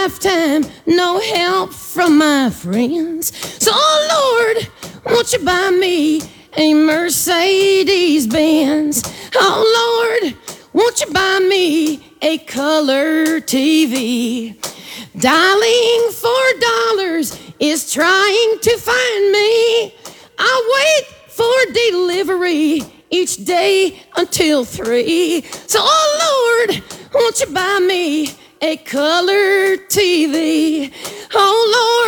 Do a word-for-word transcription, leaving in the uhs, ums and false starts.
lifetime, no help from my friends. So, oh Lord, won't you buy me a Mercedes Benz? Oh Lord, won't you buy me a color T V? Dialing for dollars is trying to find me. I wait for delivery each day until three. So, oh Lord, won't you buy me a color T V? Oh Lord.